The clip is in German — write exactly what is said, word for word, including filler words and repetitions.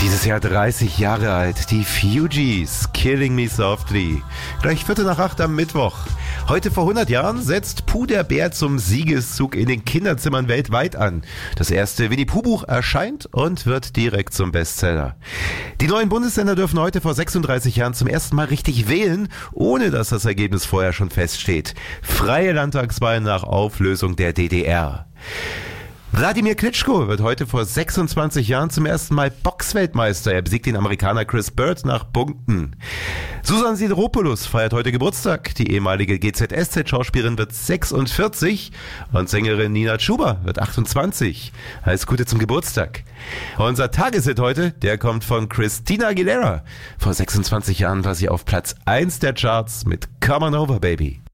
Dieses Jahr dreißig Jahre alt, die Fugees, Killing Me Softly. Gleich Viertel nach acht am Mittwoch. Heute vor hundert Jahren setzt Puh der Bär zum Siegeszug in den Kinderzimmern weltweit an. Das erste Winnie-Puh-Buch erscheint und wird direkt zum Bestseller. Die neuen Bundesländer dürfen heute vor sechsunddreißig Jahren zum ersten Mal richtig wählen, ohne dass das Ergebnis vorher schon feststeht. Freie Landtagswahlen nach Auflösung der D D R. Wladimir Klitschko wird heute vor sechsundzwanzig Jahren zum ersten Mal Boxweltmeister. Er besiegt den Amerikaner Chris Bird nach Punkten. Susan Sideropoulos feiert heute Geburtstag. Die ehemalige G Z S Z-Schauspielerin wird sechsundvierzig und Sängerin Nina Chuba wird achtundzwanzig. Alles Gute zum Geburtstag. Unser Tageshit heute, der kommt von Christina Aguilera. Vor sechsundzwanzig Jahren war sie auf Platz eins der Charts mit Come On Over, Baby.